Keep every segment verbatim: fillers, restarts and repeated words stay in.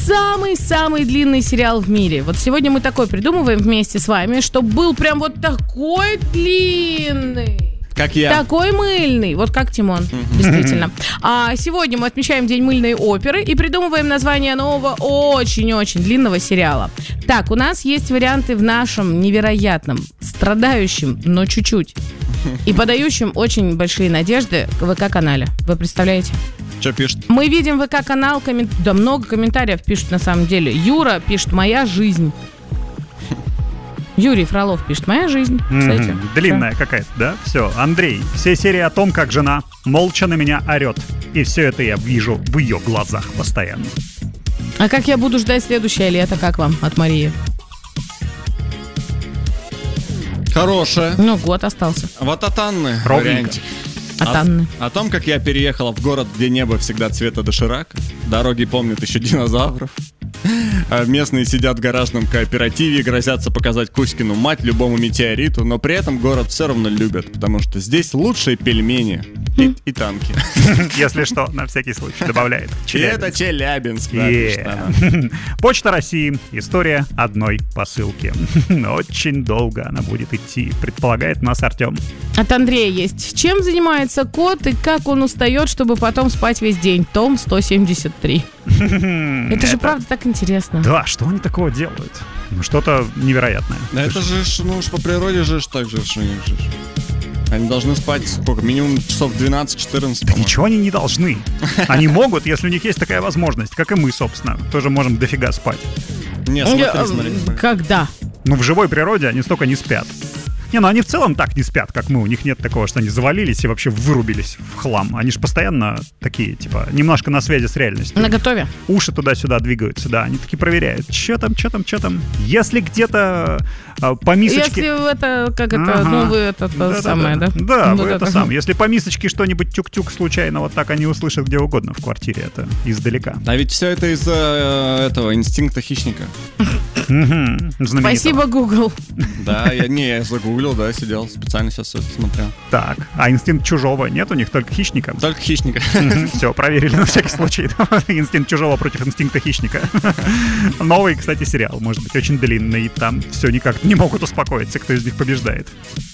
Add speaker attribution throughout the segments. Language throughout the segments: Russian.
Speaker 1: самый-самый длинный сериал в мире. Вот сегодня мы такой придумываем вместе с вами, чтобы был прям вот такой длинный.
Speaker 2: Как я.
Speaker 1: Такой мыльный, вот как Тимон, действительно. А сегодня мы отмечаем День мыльной оперы и придумываем название нового очень-очень длинного сериала. Так, у нас есть варианты в нашем невероятном, страдающем, но чуть-чуть, и подающем очень большие надежды ВК-канале. Вы представляете?
Speaker 2: Что пишет?
Speaker 1: Мы видим ВК-канал, коммен... да много комментариев пишут на самом деле. Юра пишет «Моя жизнь». Юрий Фролов пишет «Моя жизнь». Кстати,
Speaker 3: mm-hmm. Длинная
Speaker 1: все.
Speaker 3: Какая-то, да? Все. Андрей. Все серии о том, как жена молча на меня орет. И все это я вижу в ее глазах постоянно.
Speaker 1: А как я буду ждать следующее лето? Как вам от Марии?
Speaker 2: Хорошая.
Speaker 1: Ну, год остался.
Speaker 2: Вот от Анны
Speaker 3: Ровненько.
Speaker 2: вариантик.
Speaker 1: От
Speaker 2: о,
Speaker 1: Анны.
Speaker 2: О том, как я переехала в город, где небо всегда цвета доширака. Дороги помнят еще динозавров. А местные сидят в гаражном кооперативе и грозятся показать Кузькину мать любому метеориту, но при этом город все равно любят, потому что здесь лучшие пельмени и, и танки.
Speaker 3: Если что, на всякий случай добавляет.
Speaker 2: И это Челябинск.
Speaker 3: Почта России. История одной посылки. Очень долго она будет идти, предполагает нас Артем.
Speaker 1: От Андрея есть. Чем занимается кот и как он устает, чтобы потом спать весь день? Том сто семьдесят три. Это же правда так интересно.
Speaker 3: Да, что они такого делают? Ну, что-то невероятное.
Speaker 2: Да это же, ну уж по природе же так же, что у них же. Они должны спать сколько? Минимум часов двенадцать-четырнадцать.
Speaker 3: Да ничего они не должны. Они могут, если у них есть такая возможность, как и мы, собственно, тоже можем дофига спать.
Speaker 2: Не, смотри, смотри, смотри.
Speaker 1: Когда?
Speaker 3: Ну, в живой природе они столько не спят. Не, ну они в целом так не спят, как мы. У них нет такого, что они завалились и вообще вырубились в хлам. Они же постоянно такие, типа, немножко на связи с реальностью.
Speaker 1: Наготове.
Speaker 3: Уши туда-сюда двигаются, да. Они такие проверяют. Че там, че там, че там. Если где-то а, по мисочке...
Speaker 1: Если это, как это,
Speaker 3: ага.
Speaker 1: ну вы это
Speaker 3: да,
Speaker 1: самое, да?
Speaker 3: Да, да
Speaker 1: вот
Speaker 3: вы это
Speaker 1: это.
Speaker 3: сам. Если по мисочке что-нибудь тюк-тюк случайно, вот так они услышат где угодно в квартире. Это издалека.
Speaker 2: А ведь все это из-за э, этого инстинкта хищника.
Speaker 1: Спасибо, Google.
Speaker 2: Да, я не, я загуглил, да, сидел, специально сейчас все это смотрел.
Speaker 3: Так, а инстинкт чужого нет у них, только хищника?
Speaker 2: Только хищника.
Speaker 3: Все, проверили на всякий случай. Инстинкт чужого против инстинкта хищника. Новый, кстати, сериал, может быть, очень длинный. Там все никак не могут успокоиться, кто из них побеждает.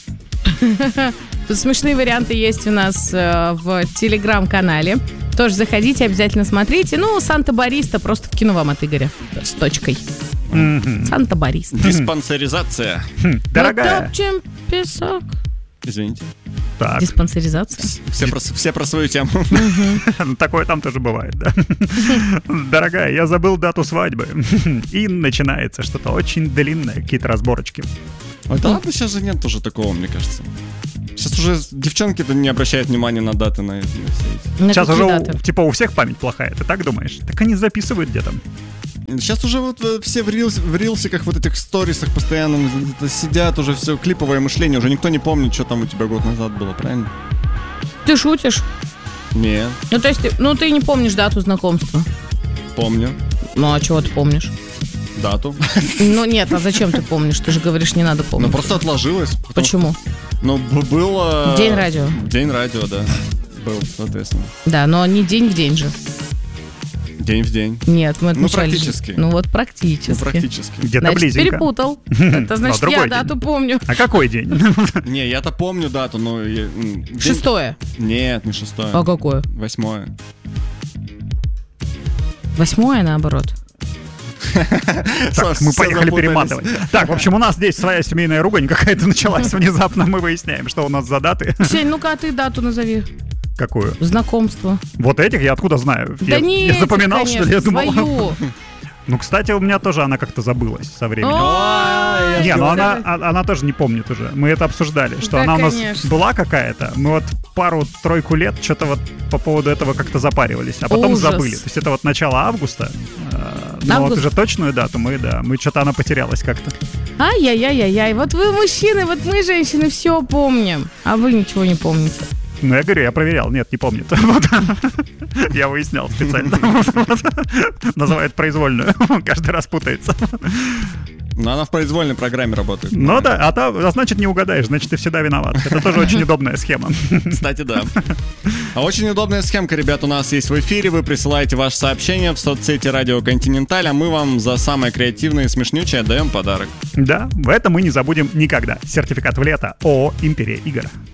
Speaker 1: Тут смешные варианты есть у нас э, в телеграм-канале. Тоже заходите, обязательно смотрите. Ну, Санта-Бариста просто вкину вам от Игоря с точкой. Mm-hmm. Санта-Бариста.
Speaker 2: Диспансеризация.
Speaker 3: Дорогая.
Speaker 1: Потопчем песок.
Speaker 2: Извините.
Speaker 3: Так.
Speaker 1: Диспансеризация.
Speaker 2: Все про, все про свою тему.
Speaker 3: Такое там тоже бывает, да. Дорогая, я забыл дату свадьбы. И начинается что-то очень длинное, какие-то разборочки.
Speaker 2: Ой, да ладно, сейчас же нет уже такого, мне кажется. Сейчас уже девчонки-то не обращают внимания на даты, на, на все эти.
Speaker 1: На
Speaker 3: Сейчас уже,
Speaker 1: даты?
Speaker 3: у, типа, у всех память плохая, ты так думаешь? Так они записывают где-то.
Speaker 2: Сейчас уже вот все в, рилс, в рилсиках, вот этих сторисах постоянно сидят, уже все клиповое мышление, уже никто не помнит, что там у тебя год назад было, правильно?
Speaker 1: Ты шутишь?
Speaker 2: Нет.
Speaker 1: Ну, то есть, ты, ну, ты не помнишь дату знакомства?
Speaker 2: Помню.
Speaker 1: Ну, а чего ты помнишь?
Speaker 2: Дату.
Speaker 1: Ну, нет, а зачем ты помнишь? Ты же говоришь, не надо помнить.
Speaker 2: Ну, просто отложилось.
Speaker 1: Почему?
Speaker 2: Ну, было...
Speaker 1: День радио.
Speaker 2: День радио, да. Был, соответственно.
Speaker 1: Да, но не день в день же.
Speaker 2: День в день.
Speaker 1: Нет, мы отмечали.
Speaker 2: Ну, практически.
Speaker 1: Ну, вот практически.
Speaker 2: Ну, практически.
Speaker 3: Где-то
Speaker 1: значит,
Speaker 3: близенько.
Speaker 1: перепутал. Это значит, я дату помню.
Speaker 3: А какой день?
Speaker 2: Не, я-то помню дату, но...
Speaker 1: Шестое.
Speaker 2: Нет, не шестое.
Speaker 1: А какое?
Speaker 2: Восьмое.
Speaker 1: Восьмое, наоборот.
Speaker 3: Так, мы поехали перематывать. Так, в общем, у нас здесь своя семейная ругань какая-то началась внезапно. Мы выясняем, что у нас за даты.
Speaker 1: Сень, ну-ка, а ты дату назови.
Speaker 3: Какую?
Speaker 1: Знакомство.
Speaker 3: Вот этих я откуда знаю?
Speaker 1: Да
Speaker 3: я,
Speaker 1: нет,
Speaker 3: я запоминал,
Speaker 1: конечно,
Speaker 3: что ли? Я думал.
Speaker 1: свою.
Speaker 3: Ну, кстати, у меня тоже она как-то забылась со временем.
Speaker 1: Ой,
Speaker 3: Не, ну она,
Speaker 1: это-
Speaker 3: а- она тоже не помнит уже. Мы это обсуждали, что
Speaker 1: Да,
Speaker 3: она у нас
Speaker 1: конечно.
Speaker 3: была какая-то. Мы вот пару-тройку лет что-то вот по поводу этого как-то запаривались, а потом
Speaker 1: Ужас.
Speaker 3: забыли. То есть это вот начало августа. э, Но вот
Speaker 1: Август.
Speaker 3: уже точную дату мы, да, мы что-то она потерялась как-то.
Speaker 1: Ай-яй-яй-яй-яй. Вот вы, мужчины, вот мы, женщины, все помним. А вы ничего не помните.
Speaker 3: Ну, я говорю, я проверял. Нет, не помнит. Вот. Я выяснял специально. Вот. Называет произвольную. Каждый раз путается.
Speaker 2: Но она в произвольной программе работает.
Speaker 3: Ну да, а, та, а значит не угадаешь, значит ты всегда виноват. Это тоже очень удобная схема.
Speaker 2: Кстати, да. А очень удобная схемка, ребят, у нас есть в эфире. Вы присылаете ваше сообщение в соцсети Радио Континенталь, а мы вам за самое креативное и смешнючее отдаем подарок.
Speaker 3: Да, в это мы не забудем никогда. Сертификат в лето ООО «Империя игр».